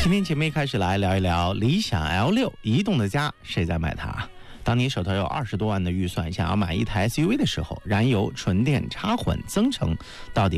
今天节目一开始来聊一聊理想 L6 移动的家，谁在买它？当你手头有20多万的预算，想要买一台 SUV 的时候，燃油、纯电、插混、增程到底